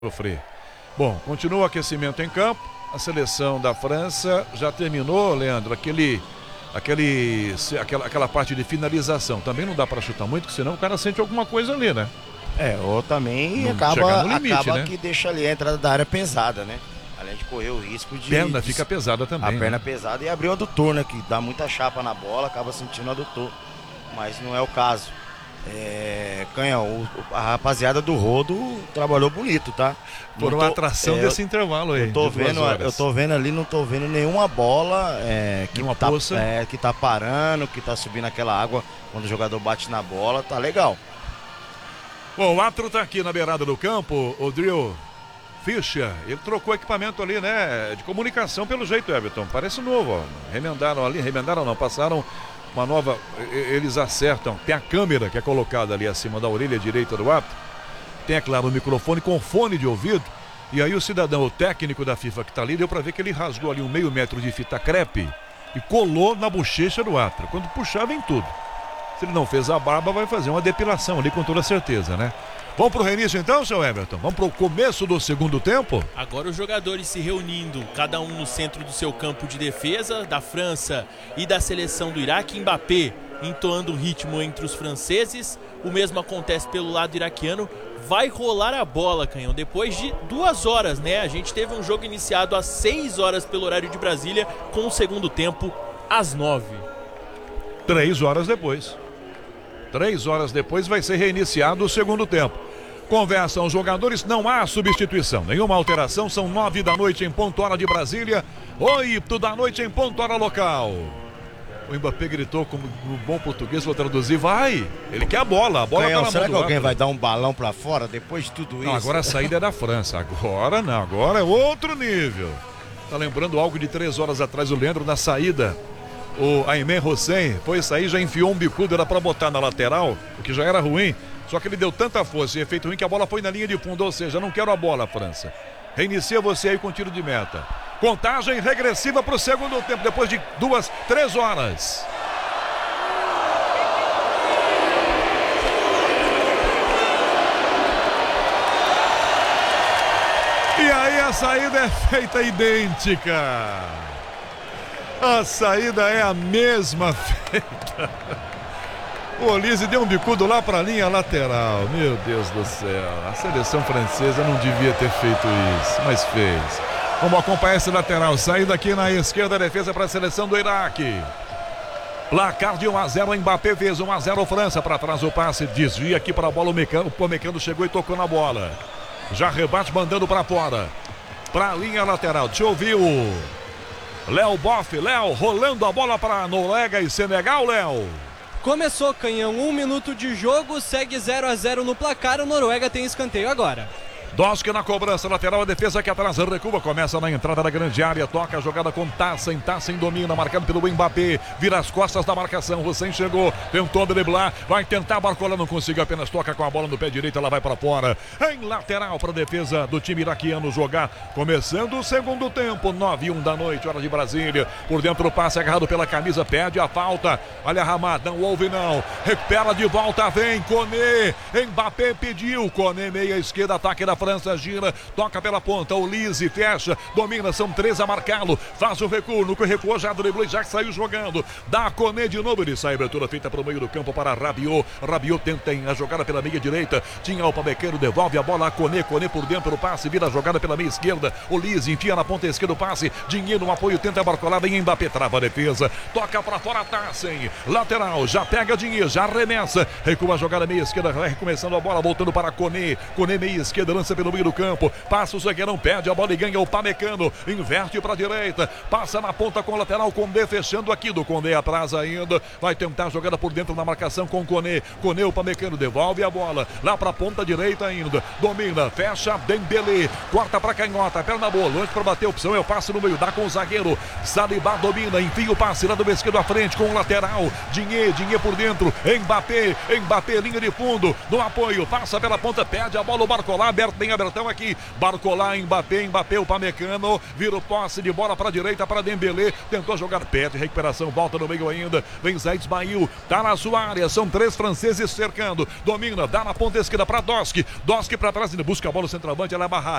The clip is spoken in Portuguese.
sofrer. Bom, continua o aquecimento em campo. A seleção da França já terminou, Leandro, aquela parte de finalização. Também não dá para chutar muito, porque senão o cara sente alguma coisa ali, né? Ou também não acaba, no limite, acaba né? que deixa ali a entrada da área pesada, né? Além de correr o risco de... Perna fica pesada também. A perna né? pesada e abrir o adutor, né? Que dá muita chapa na bola, acaba sentindo o adutor. Mas não é o caso. Canhão, a rapaziada do Rodo trabalhou bonito, tá? Por uma atração desse intervalo aí. Eu tô vendo ali, não tô vendo nenhuma bola que tá parando, que tá subindo aquela água quando o jogador bate na bola, tá legal. Bom, o árbitro tá aqui na beirada do campo, o Drill Fischer, ele trocou equipamento ali, né? De comunicação pelo jeito, Everton. Parece novo, ó. Remendaram não, passaram uma nova, eles acertam, tem a câmera que é colocada ali acima da orelha direita do árbitro, tem, é claro, o microfone com fone de ouvido, e aí o cidadão, o técnico da FIFA que tá ali, deu pra ver que ele rasgou ali 1/2 metro de fita crepe e colou na bochecha do árbitro, quando puxar vem tudo. Se ele não fez a barba, vai fazer uma depilação ali com toda certeza, né? Vamos pro reinício então, seu Everton? Vamos pro começo do segundo tempo? Agora os jogadores se reunindo, cada um no centro do seu campo de defesa, da França e da seleção do Iraque. Mbappé entoando o ritmo entre os franceses. O mesmo acontece pelo lado iraquiano. Vai rolar a bola, Canhão, depois de 2 horas, né? A gente teve um jogo iniciado às 6 horas pelo horário de Brasília, com o segundo tempo às 9. 3 horas depois. 3 horas depois vai ser reiniciado o segundo tempo. Conversam os jogadores, não há substituição, nenhuma alteração, são 9 da noite em ponto hora de Brasília, 8 da noite em ponto hora local. O Mbappé gritou como no bom português, vou traduzir, vai! Ele quer a bola Canhão, tá na mão será que alguém árbitro. vai dar um balão pra fora depois de tudo isso? Não, agora a saída é da França, agora não, agora é outro nível. Tá lembrando algo de 3 horas atrás, o Leandro na saída. O Aymen Hussein foi sair, já enfiou um bicudo, era para botar na lateral, o que já era ruim, só que ele deu tanta força e efeito ruim que a bola foi na linha de fundo, ou seja, não quero a bola, França. Reinicia você aí com tiro de meta. Contagem regressiva para o segundo tempo, depois de 3 horas. E aí a saída é feita idêntica. A saída é a mesma feita. O Olise deu um bicudo lá para a linha lateral. Meu Deus do céu. A seleção francesa não devia ter feito isso, mas fez. Vamos acompanhar esse lateral. Saída aqui na esquerda, defesa para a seleção do Iraque. Placar de 1-0, Mbappé fez 1-0 França. Para trás o passe, desvia aqui para a bola. O Pamecano chegou e tocou na bola. Já rebate mandando para fora. Para a linha lateral. Deixa eu ouvir o Léo Boff. Léo, rolando a bola para Noruega e Senegal, Léo. Começou, Canhão, 1 minuto de jogo, segue 0-0 no placar, o Noruega tem escanteio agora. Dosk na cobrança lateral, a defesa aqui atrás recua, começa na entrada da grande área, toca a jogada com Tassen domina, marcado pelo Mbappé, vira as costas da marcação, Hussein chegou, tentou driblar, vai tentar, Barcola não conseguiu, apenas toca com a bola no pé direito, ela vai para fora, em lateral para a defesa do time iraquiano jogar, começando o segundo tempo, 9:01 da noite, hora de Brasília, por dentro o passe agarrado pela camisa, pede a falta, olha Hamad, não houve não, recupera de volta, vem Koné, Mbappé pediu, Koné meia esquerda, ataque da França, gira, toca pela ponta, o Lise fecha, domina, são 3 a marcá-lo, faz o recuo, no que recuou, já driblou e já saiu jogando, dá a Koné de novo, ele sai, abertura feita para o meio do campo para Rabiot, Rabiot tenta a jogada pela meia direita, tinha o Pamecano, devolve a bola a Koné, Koné por dentro, o passe, vira a jogada pela meia esquerda, o Lise enfia na ponta esquerda o passe, dinheiro no apoio, tenta barcolar, vem Mbappé, trava a defesa, toca para fora, Tassen, lateral, já pega dinheiro, já arremessa, recua a jogada meia esquerda, recomeçando a bola, voltando para Koné, Koné meia esquerda, lança pelo meio do campo, passa o zagueirão, perde a bola e ganha o Pamecano, inverte para a direita, passa na ponta com o lateral, Condé fechando aqui do Condé atrás ainda, vai tentar a jogada por dentro na marcação com Koné, o Pamecano devolve a bola, lá para a ponta direita ainda, domina, fecha, Dembélé, corta para canhota, perna boa, longe para bater, opção é o passe no meio, dá com o zagueiro, Saliba domina, enfia o passe lá do esquerdo à frente com o lateral, Dinhe por dentro, Mbappé, linha de fundo, no apoio, passa pela ponta, perde a bola, o Barcola aberto bem abertão aqui. Barcola, Mbappé, o Pamecano. Vira o posse de bola para a direita, para Dembélé. Tentou jogar perto, recuperação, volta no meio ainda. Vem Zé Ismail, tá na sua área. São 3 franceses cercando. Domina, dá na ponta esquerda para Dosk. Dosk para trás, busca a bola, o centroavante, ela é barrada.